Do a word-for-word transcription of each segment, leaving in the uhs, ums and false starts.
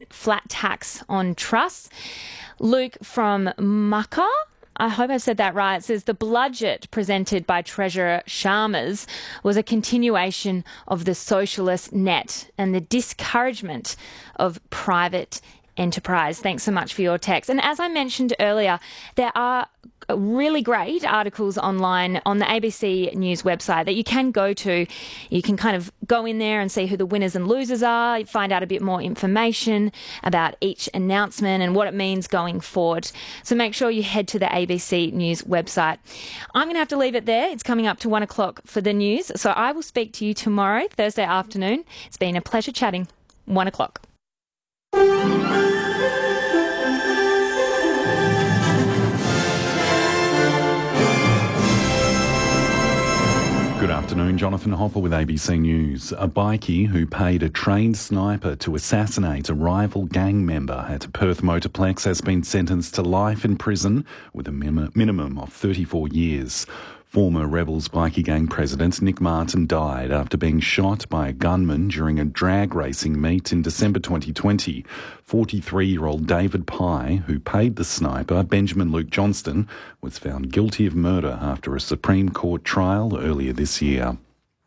flat tax on trusts. Luke from Mucka, I hope I've said that right, says the budget presented by Treasurer Chalmers was a continuation of the socialist net and the discouragement of private enterprise. Thanks so much for your text. And as I mentioned earlier, there are really great articles online on the A B C News website that you can go to. You can kind of go in there and see who the winners and losers are, find out a bit more information about each announcement and what it means going forward. So make sure you head to the A B C News website. I'm going to have to leave it there. It's coming up to one o'clock for the news. So I will speak to you tomorrow, Thursday afternoon. It's been a pleasure chatting. One o'clock. Good afternoon, Jonathan Hopper with A B C News. A bikie who paid a trained sniper to assassinate a rival gang member at a Perth motorplex has been sentenced to life in prison with a min- minimum of thirty-four years. Former Rebels bikie gang president Nick Martin died after being shot by a gunman during a drag racing meet in December twenty twenty. forty-three-year-old David Pye, who paid the sniper, Benjamin Luke Johnston, was found guilty of murder after a Supreme Court trial earlier this year.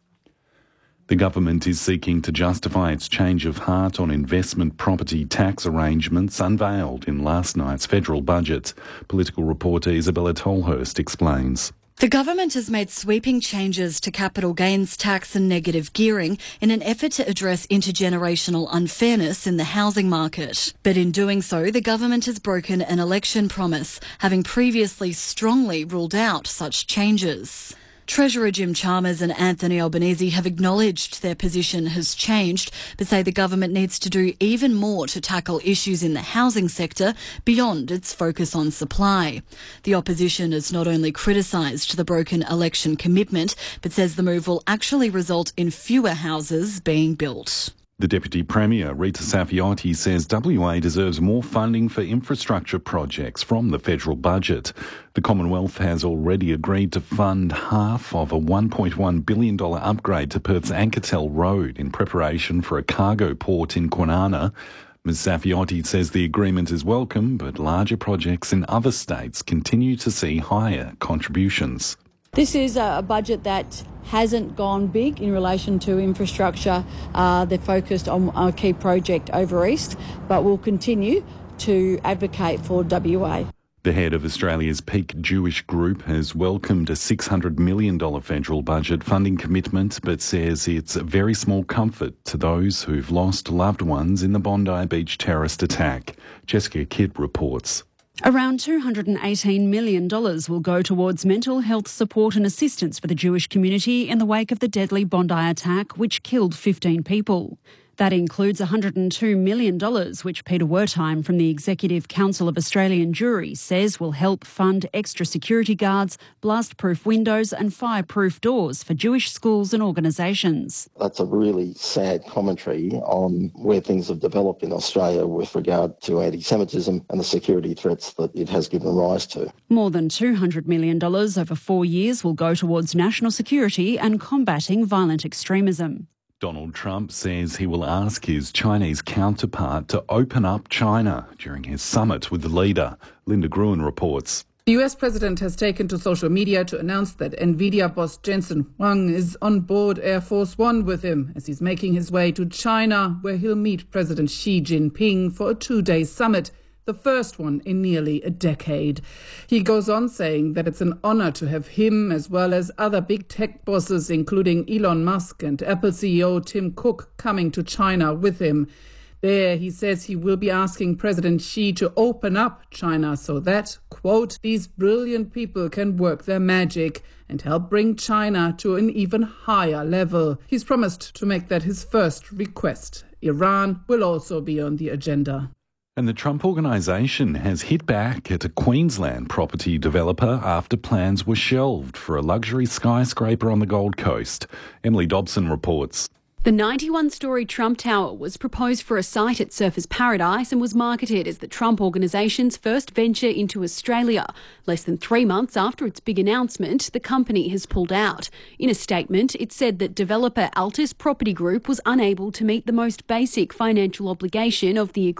The government is seeking to justify its change of heart on investment property tax arrangements unveiled in last night's federal budget. Political reporter Isabella Tolhurst explains. The government has made sweeping changes to capital gains tax and negative gearing in an effort to address intergenerational unfairness in the housing market. But in doing so, the government has broken an election promise, having previously strongly ruled out such changes. Treasurer Jim Chalmers and Anthony Albanese have acknowledged their position has changed, but say the government needs to do even more to tackle issues in the housing sector beyond its focus on supply. The opposition has not only criticised the broken election commitment, but says the move will actually result in fewer houses being built. The Deputy Premier, Rita Saffioti, says W A deserves more funding for infrastructure projects from the federal budget. The Commonwealth has already agreed to fund half of a one point one billion dollars upgrade to Perth's Anketel Road in preparation for a cargo port in Kwinana. Ms Saffioti says the agreement is welcome, but larger projects in other states continue to see higher contributions. This is a budget that hasn't gone big in relation to infrastructure. Uh, they're focused on a key project over East, but we'll continue to advocate for W A. The head of Australia's peak Jewish group has welcomed a six hundred million dollars federal budget funding commitment, but says it's a very small comfort to those who've lost loved ones in the Bondi Beach terrorist attack. Jessica Kidd reports. Around two hundred eighteen million dollars will go towards mental health support and assistance for the Jewish community in the wake of the deadly Bondi attack, which killed fifteen people. That includes one hundred two million dollars, which Peter Wertheim from the Executive Council of Australian Jewry says will help fund extra security guards, blast-proof windows and fire-proof doors for Jewish schools and organisations. That's a really sad commentary on where things have developed in Australia with regard to anti-Semitism and the security threats that it has given rise to. More than two hundred million dollars over four years will go towards national security and combating violent extremism. Donald Trump says he will ask his Chinese counterpart to open up China during his summit with the leader. Linda Gruen reports. The U S president has taken to social media to announce that NVIDIA boss Jensen Huang is on board Air Force One with him as he's making his way to China, where he'll meet President Xi Jinping for a two-day summit, the first one in nearly a decade. He goes on saying that it's an honor to have him as well as other big tech bosses, including Elon Musk and Apple C E O Tim Cook, coming to China with him. There, he says he will be asking President Xi to open up China so that, quote, these brilliant people can work their magic and help bring China to an even higher level. He's promised to make that his first request. Iran will also be on the agenda. And the Trump Organisation has hit back at a Queensland property developer after plans were shelved for a luxury skyscraper on the Gold Coast. Emily Dobson reports. The ninety-one storey Trump Tower was proposed for a site at Surfers Paradise and was marketed as the Trump Organisation's first venture into Australia. Less than three months after its big announcement, the company has pulled out. In a statement, it said that developer Altus Property Group was unable to meet the most basic financial obligation of the